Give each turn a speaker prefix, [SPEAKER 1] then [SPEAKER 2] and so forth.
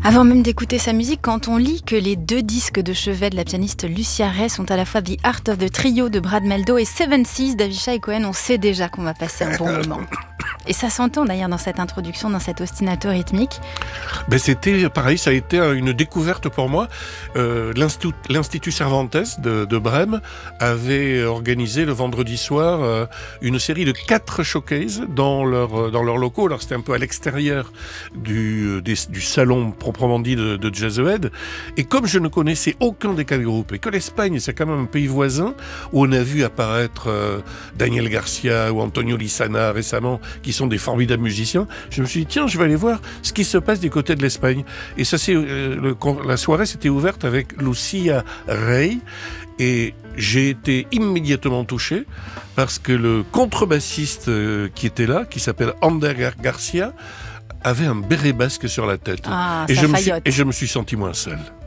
[SPEAKER 1] Avant même d'écouter sa musique, quand on lit que les 2 disques de chevet de la pianiste Lucia Ray sont à la fois The Art of the Trio de Brad Mehldau et Seven Seas d'Avishai Cohen, on sait déjà qu'on va passer un bon moment. Et ça s'entend d'ailleurs dans cette introduction, dans cet ostinato rythmique.
[SPEAKER 2] C'était pareil, ça a été une découverte pour moi. L'Institut Cervantes de Brême avait organisé le vendredi soir une série de 4 showcases dans leurs locaux. Alors c'était un peu à l'extérieur du salon proprement dit de Jazzhead. Et comme je ne connaissais aucun des 4 groupes, et que l'Espagne c'est quand même un pays voisin, où on a vu apparaître Daniel Garcia ou Antonio Lissana récemment, qui sont des formidables musiciens, je me suis dit tiens, je vais aller voir ce qui se passe du côté de l'Espagne. Et ça la soirée s'était ouverte avec Lucia Ray, et j'ai été immédiatement touché parce que le contrebassiste qui était là, qui s'appelle Ander Garcia, avait un béret basque sur la tête.
[SPEAKER 1] Ah,
[SPEAKER 2] et
[SPEAKER 1] ça faillote.
[SPEAKER 2] je me suis senti moins seul.